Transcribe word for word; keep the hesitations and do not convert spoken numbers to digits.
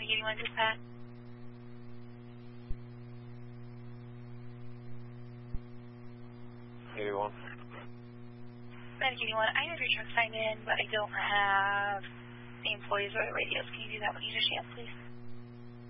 Medic eighty-one dispatch. eighty-one. Medic eighty-one, I have your truck signed in, but I don't have the employees or the radios. Can you do that when you get a chance, please?